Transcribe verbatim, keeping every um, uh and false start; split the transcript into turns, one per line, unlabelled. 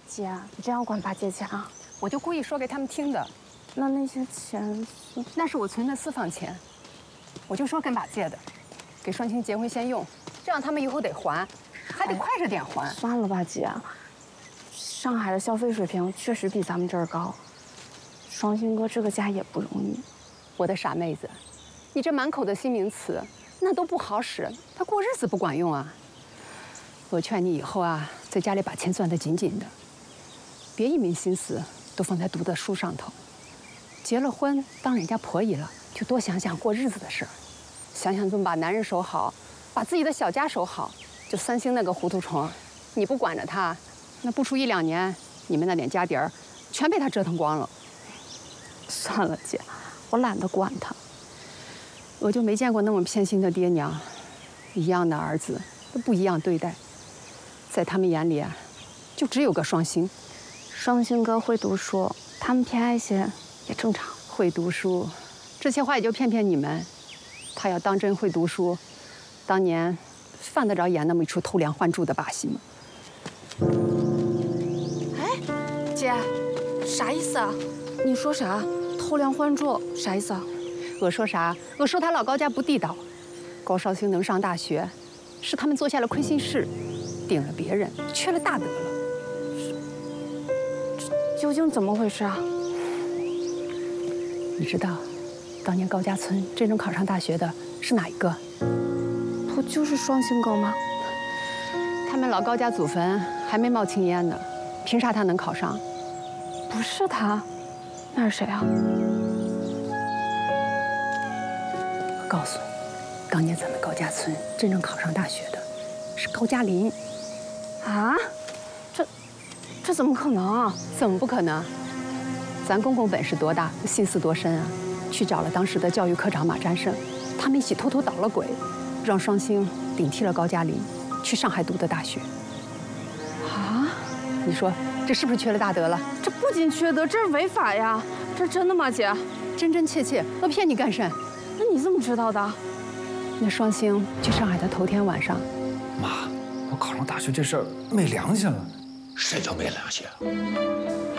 姐，你这样管爸借钱啊？
我就故意说给他们听的。
那那些钱，
那是我存的私房钱，我就说跟爸借的，给双星结婚先用，这样他们以后得还，还得快着点还。
算了吧，姐。上海的消费水平确实比咱们这儿高，双星哥这个家也不容易。
我的傻妹子，你这满口的新名词，那都不好使，他过日子不管用啊。我劝你以后啊，在家里把钱攥得紧紧的，别一门心思都放在读的书上头。结了婚当人家婆姨了，就多想想过日子的事儿，想想怎么把男人守好，把自己的小家守好。就三星那个糊涂虫，你不管着他，那不出一两年，你们那点家底儿全被他折腾光了。
算了，姐，我懒得管他。
我就没见过那么偏心的爹娘，一样的儿子都不一样对待，在他们眼里啊，就只有个双星。
双星哥会读书，他们偏爱些也正常。
会读书，这些话也就骗骗你们。他要当真会读书，当年犯得着演那么一出偷梁换柱的把戏吗？
哎，姐，啥意思啊？你说啥？偷梁换柱啥意思啊？
我说啥？我说他老高家不地道。高绍兴能上大学，是他们做下了亏心事，顶了别人，缺了大德了。
这究竟怎么回事啊？
你知道，当年高家村真正考上大学的是哪一个？
不就是双星哥吗？
他们老高家祖坟还没冒青烟呢，凭啥他能考上？
不是他，那是谁啊？
我告诉你，当年咱们高家村真正考上大学的是高加林。
啊？这这怎么可能啊？
怎么不可能？咱公公本事多大，心思多深啊！去找了当时的教育科长马占胜，他们一起偷偷捣了鬼，让双星顶替了高加林，去上海读的大学。
啊？
你说这是不是缺了大德了？
这不仅缺德，这是违法呀！这真的吗，姐？
真真切切，我骗你干甚？
那你怎么知道的？
那双星去上海的头天晚上，
妈，我考上大学这事儿没良心了。
谁叫没良心啊？